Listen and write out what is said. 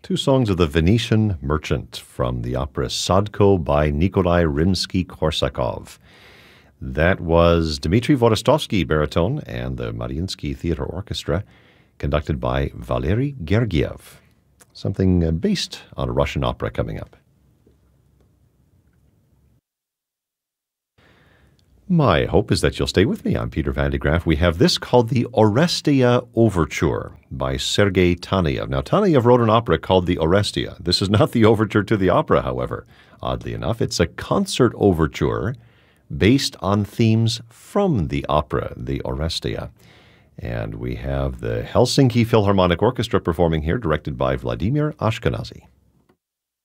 Two songs of the Venetian Merchant from the opera Sadko by Nikolai Rimsky-Korsakov. That was Dmitry Vorostovsky baritone and the Mariinsky Theater Orchestra, conducted by Valery Gergiev. Something based on a Russian opera coming up. My hope is that you'll stay with me. I'm Peter Van de Graaff. We have this called the Orestia Overture by Sergei Taneyev. Now, Taneyev wrote an opera called the Orestia. This is not the overture to the opera, however. Oddly enough, it's a concert overture based on themes from the opera, the Orestia. And we have the Helsinki Philharmonic Orchestra performing here, directed by Vladimir Ashkenazy.